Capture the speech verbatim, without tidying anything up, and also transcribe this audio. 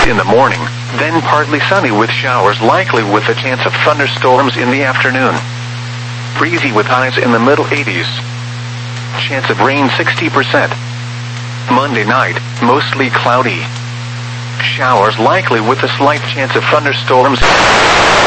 in the morning, then partly sunny with showers likely with a chance of thunderstorms in the afternoon. Breezy with highs in the middle eighties. Chance of rain sixty percent. Monday night, mostly cloudy. Showers likely with a slight chance of thunderstorms.